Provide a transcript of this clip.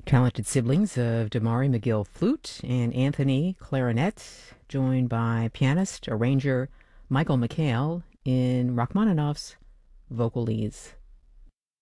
Talented siblings of Damari McGill flute and Anthony clarinet, joined by pianist, arranger Michael McHale in Rachmaninoff's Vocalese.